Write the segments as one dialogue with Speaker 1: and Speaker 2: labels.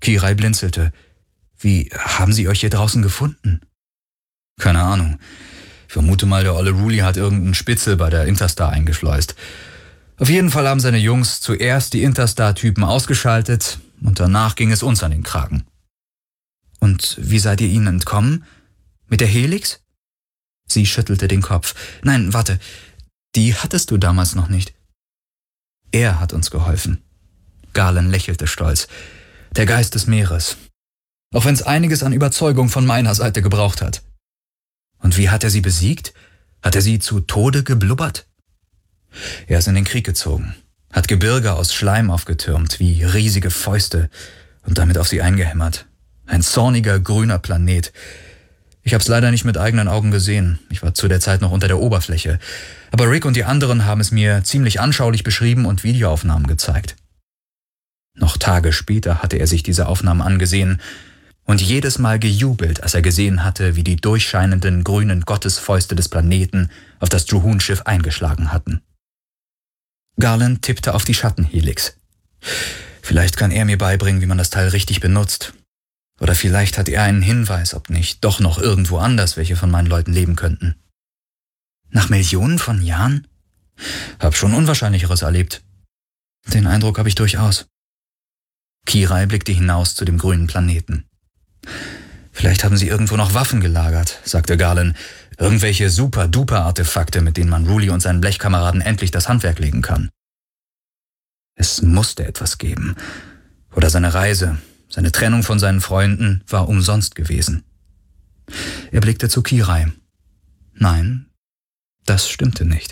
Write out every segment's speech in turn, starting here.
Speaker 1: Kirai blinzelte. »Wie haben Sie euch hier draußen gefunden?« »Keine Ahnung. Ich vermute mal, der olle Ruli hat irgendeinen Spitzel bei der Interstar eingeschleust. Auf jeden Fall haben seine Jungs zuerst die Interstar-Typen ausgeschaltet und danach ging es uns an den Kragen.« »Und wie seid ihr ihnen entkommen? Mit der Helix?« Sie schüttelte den Kopf. »Nein, warte, die hattest du damals noch nicht.« »Er hat uns geholfen.« Galen lächelte stolz. »Der Geist des Meeres. Auch wenn es einiges an Überzeugung von meiner Seite gebraucht hat.« »Und wie hat er sie besiegt? Hat er sie zu Tode geblubbert?« »Er ist in den Krieg gezogen, hat Gebirge aus Schleim aufgetürmt, wie riesige Fäuste, und damit auf sie eingehämmert. Ein zorniger, grüner Planet. Ich hab's leider nicht mit eigenen Augen gesehen. Ich war zu der Zeit noch unter der Oberfläche. Aber Rick und die anderen haben es mir ziemlich anschaulich beschrieben und Videoaufnahmen gezeigt.« Noch Tage später hatte er sich diese Aufnahmen angesehen und jedes Mal gejubelt, als er gesehen hatte, wie die durchscheinenden grünen Gottesfäuste des Planeten auf das Juhun-Schiff eingeschlagen hatten. Garland tippte auf die Schattenhelix. »Vielleicht kann er mir beibringen, wie man das Teil richtig benutzt. Oder vielleicht hat er einen Hinweis, ob nicht doch noch irgendwo anders welche von meinen Leuten leben könnten.« »Nach Millionen von Jahren?« »Hab schon Unwahrscheinlicheres erlebt.« »Den Eindruck habe ich durchaus.« Kirai blickte hinaus zu dem grünen Planeten. »Vielleicht haben sie irgendwo noch Waffen gelagert«, sagte Galen. »Irgendwelche Super-Duper-Artefakte, mit denen man Ruli und seinen Blechkameraden endlich das Handwerk legen kann.« Es musste etwas geben. Oder seine Reise, seine Trennung von seinen Freunden war umsonst gewesen. Er blickte zu Kirai. Nein, das stimmte nicht.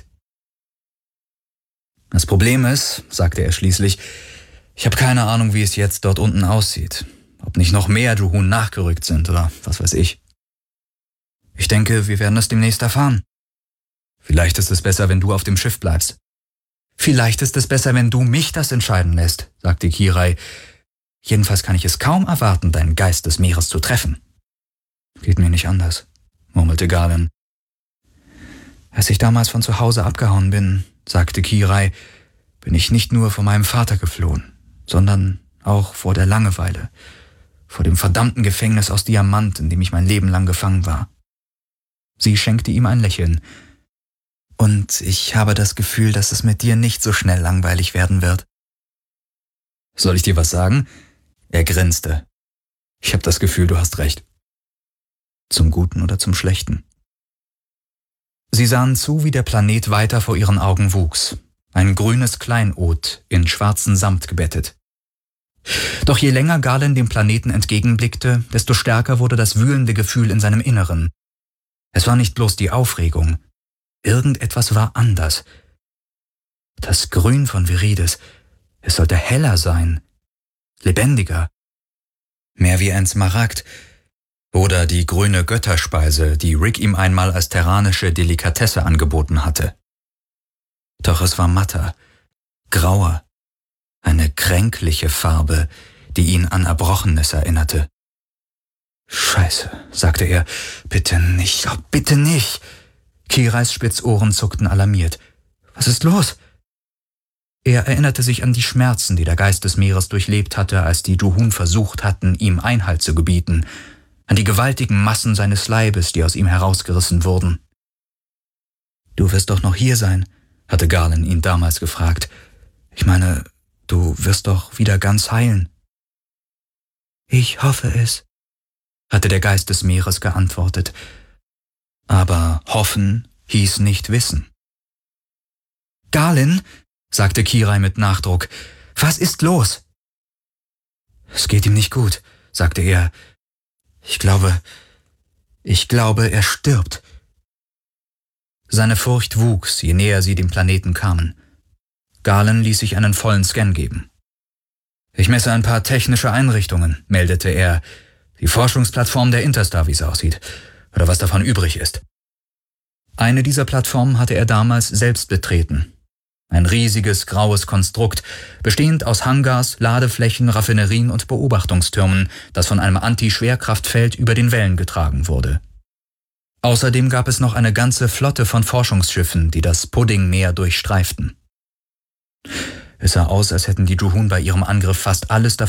Speaker 1: »Das Problem ist«, sagte er schließlich, »ich habe keine Ahnung, wie es jetzt dort unten aussieht. Ob nicht noch mehr Juhun nachgerückt sind oder was weiß ich. Ich denke, wir werden es demnächst erfahren. Vielleicht ist es besser, wenn du auf dem Schiff bleibst.« »Vielleicht ist es besser, wenn du mich das entscheiden lässt«, sagte Kirai. »Jedenfalls kann ich es kaum erwarten, deinen Geist des Meeres zu treffen.« »Geht mir nicht anders«, murmelte Galen. »Als ich damals von zu Hause abgehauen bin«, sagte Kirai, »bin ich nicht nur vor meinem Vater geflohen, sondern auch vor der Langeweile, vor dem verdammten Gefängnis aus Diamant, in dem ich mein Leben lang gefangen war.« Sie schenkte ihm ein Lächeln. »Und ich habe das Gefühl, dass es mit dir nicht so schnell langweilig werden wird.« »Soll ich dir was sagen?« Er grinste. »Ich habe das Gefühl, du hast recht.« Zum Guten oder zum Schlechten? Sie sahen zu, wie der Planet weiter vor ihren Augen wuchs. Ein grünes Kleinod, in schwarzen Samt gebettet. Doch je länger Galen dem Planeten entgegenblickte, desto stärker wurde das wühlende Gefühl in seinem Inneren. Es war nicht bloß die Aufregung. Irgendetwas war anders. Das Grün von Viridis, es sollte heller sein, lebendiger, mehr wie ein Smaragd oder die grüne Götterspeise, die Rick ihm einmal als terranische Delikatesse angeboten hatte. Doch es war matter, grauer, eine kränkliche Farbe, die ihn an Erbrochenes erinnerte. »Scheiße«, sagte er, »bitte nicht, oh, bitte nicht!« Kirais Spitzohren zuckten alarmiert. »Was ist los?« Er erinnerte sich an die Schmerzen, die der Geist des Meeres durchlebt hatte, als die Juhun versucht hatten, ihm Einhalt zu gebieten, an die gewaltigen Massen seines Leibes, die aus ihm herausgerissen wurden. »Du wirst doch noch hier sein«, hatte Galen ihn damals gefragt. »Ich meine, du wirst doch wieder ganz heilen.« »Ich hoffe es«, hatte der Geist des Meeres geantwortet. Aber hoffen hieß nicht wissen. »Galen«, sagte Kirai mit Nachdruck, »was ist los?« »Es geht ihm nicht gut«, sagte er. Ich glaube, er stirbt.« Seine Furcht wuchs, je näher sie dem Planeten kamen. Galen ließ sich einen vollen Scan geben. »Ich messe ein paar technische Einrichtungen«, meldete er. »Die Forschungsplattform der Interstar, wie es aussieht. Oder was davon übrig ist.« Eine dieser Plattformen hatte er damals selbst betreten. Ein riesiges, graues Konstrukt, bestehend aus Hangars, Ladeflächen, Raffinerien und Beobachtungstürmen, das von einem Anti-Schwerkraftfeld über den Wellen getragen wurde. Außerdem gab es noch eine ganze Flotte von Forschungsschiffen, die das Puddingmeer durchstreiften. Es sah aus, als hätten die Juhun bei ihrem Angriff fast alles